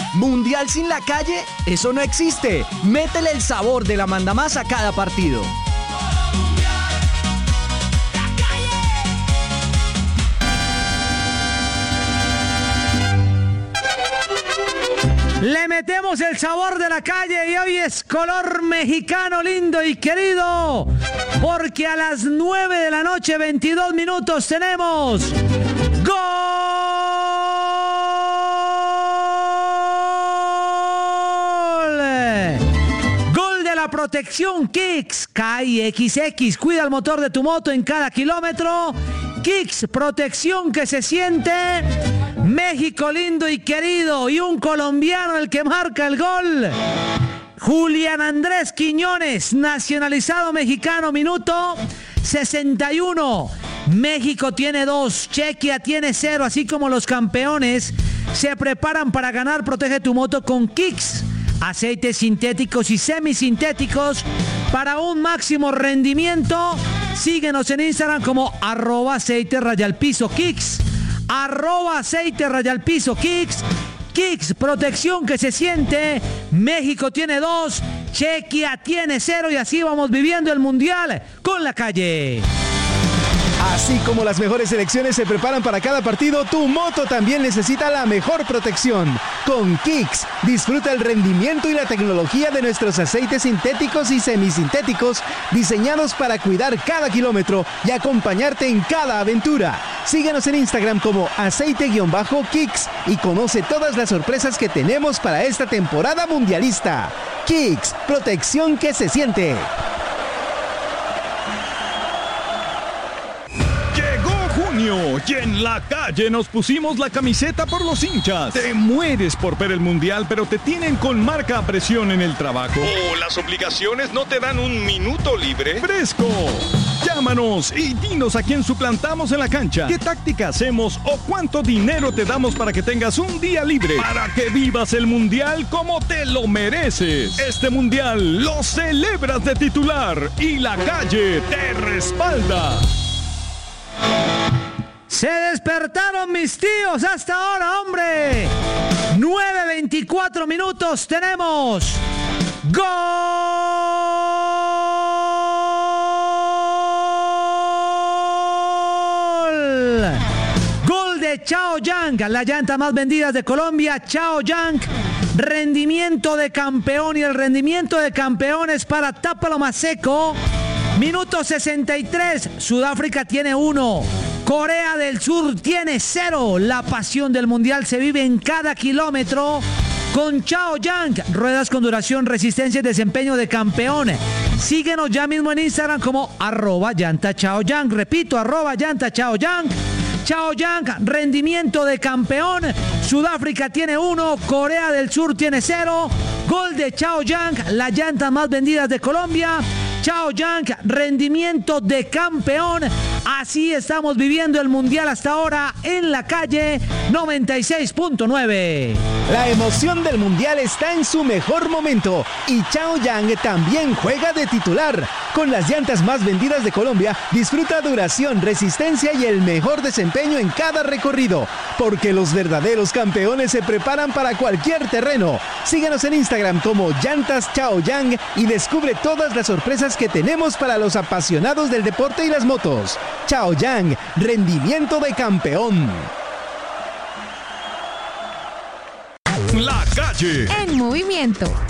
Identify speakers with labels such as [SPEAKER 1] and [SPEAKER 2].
[SPEAKER 1] ¿Mundial sin la calle? Eso no existe. Métele el sabor de la mandamás a cada partido.
[SPEAKER 2] Le metemos el sabor de la calle y hoy es color mexicano lindo y querido, porque a las 9 de la noche, 22 minutos, tenemos ¡Gol! Gol de la protección Kicks, KIXX, cuida el motor de tu moto en cada kilómetro. Kicks, protección que se siente. México lindo y querido, y un colombiano el que marca el gol. Julián Andrés Quiñones, nacionalizado mexicano, minuto 61. México tiene 2, Chequia tiene 0, así como los campeones se preparan para ganar. Protege tu moto con Kicks, aceites sintéticos y semisintéticos para un máximo rendimiento. Síguenos en Instagram como @aceite_Kicks. @aceite_Kicks. Kicks, protección que se siente. México tiene 2, Chequia tiene 0, y así vamos viviendo el mundial con la calle.
[SPEAKER 3] Así como las mejores selecciones se preparan para cada partido, tu moto también necesita la mejor protección. Con Kicks, disfruta el rendimiento y la tecnología de nuestros aceites sintéticos y semisintéticos, diseñados para cuidar cada kilómetro y acompañarte en cada aventura. Síguenos en Instagram como aceite_Kicks y conoce todas las sorpresas que tenemos para esta temporada mundialista. Kicks, protección que se siente.
[SPEAKER 4] Y en la calle nos pusimos la camiseta por los hinchas. Te mueres por ver el mundial, pero te tienen con marca a presión en el trabajo. ¿O las obligaciones no te dan un minuto libre? ¡Fresco! Llámanos y dinos a quién suplantamos en la cancha, qué táctica hacemos o cuánto dinero te damos para que tengas un día libre, para que vivas el mundial como te lo mereces. Este mundial lo celebras de titular y la calle te respalda.
[SPEAKER 2] Se despertaron mis tíos hasta ahora, hombre. 9:24 minutos, tenemos ¡Gol! Gol de Chaoyang, la llanta más vendida de Colombia. Chaoyang, rendimiento de campeón, y el rendimiento de campeón es para Tápalo Más Seco. Minuto 63, Sudáfrica tiene 1. Corea del Sur tiene 0. La pasión del mundial se vive en cada kilómetro con Chaoyang. Ruedas con duración, resistencia y desempeño de campeón. Síguenos ya mismo en Instagram como @llantachaoyang. Repito, @llantachaoyang. Chaoyang, rendimiento de campeón. Sudáfrica tiene 1, Corea del Sur tiene 0. Gol de Chaoyang, la llanta más vendida de Colombia. Chaoyang, rendimiento de campeón. Así estamos viviendo el mundial hasta ahora en la calle 96.9.
[SPEAKER 3] La emoción del mundial está en su mejor momento y Chaoyang también juega de titular. Con las llantas más vendidas de Colombia, disfruta duración, resistencia y el mejor desempeño en cada recorrido, porque los verdaderos campeones se preparan para cualquier terreno. Síguenos en Instagram como Llantas Chaoyang y descubre todas las sorpresas que tenemos para los apasionados del deporte y las motos. Chaoyang, rendimiento de campeón.
[SPEAKER 4] La calle
[SPEAKER 5] en movimiento.